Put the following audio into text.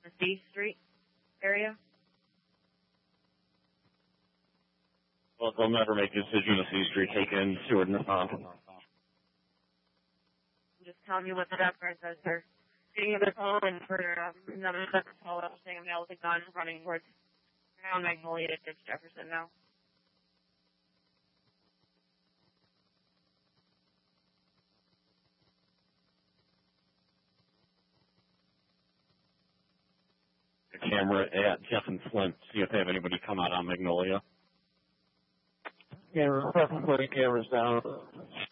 the C Street area. Well, they'll never make a decision to C Street taken Seward and I'm just telling you what the doctor says, sir. Getting the phone and for another second call up saying a male with a gun running towards around Magnolia to Jefferson now. the camera at Jeff and Flint, see if they have anybody come out on Magnolia. Camera, putting cameras down.